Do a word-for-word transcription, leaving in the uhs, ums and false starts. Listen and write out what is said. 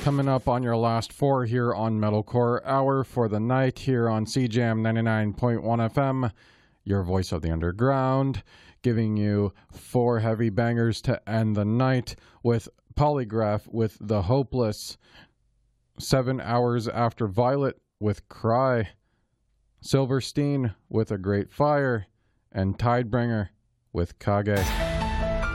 Coming up on your last four here on Metalcore Hour for the night here on C J M ninety-nine point one F M, your voice of the underground, giving you four heavy bangers to end the night with Polygraph with The Hopeless, Seven Hours After Violet with Cry, Silverstein with A Great Fire, and Tidebringer with Kage.